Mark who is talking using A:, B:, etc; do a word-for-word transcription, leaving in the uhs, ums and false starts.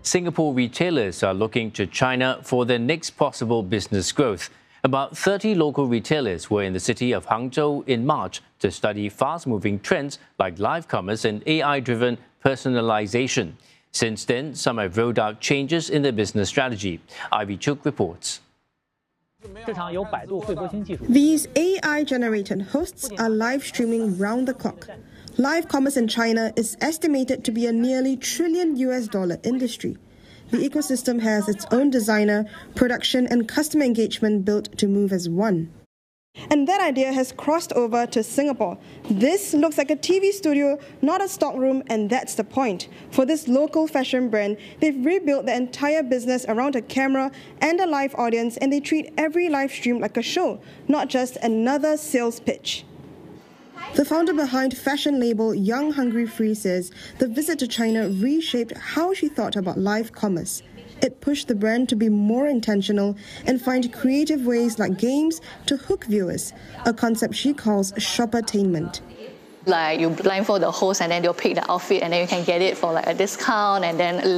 A: Singapore retailers are looking to China for their next possible business growth. About thirty local retailers were in the city of Hangzhou in March to study fast-moving trends like live commerce and A I-driven personalization. Since then, some have rolled out changes in their business strategy. Ivy Chuk reports.
B: These A I-generated hosts are live streaming round the clock. Live commerce in China is estimated to be a nearly trillion U S dollar industry. The ecosystem has its own designer, production and customer engagement built to move as one. And that idea has crossed over to Singapore. This looks like a T V studio, not a stockroom, and that's the point. For this local fashion brand, they've rebuilt their entire business around a camera and a live audience, and they treat every live stream like a show, not just another sales pitch. The founder behind fashion label Young Hungry Free says the visit to China reshaped how she thought about live commerce. It pushed the brand to be more intentional and find creative ways like games to hook viewers, a concept she calls shoppertainment.
C: Like you blindfold the host and then they'll pick the outfit and then you can get it for like a discount and then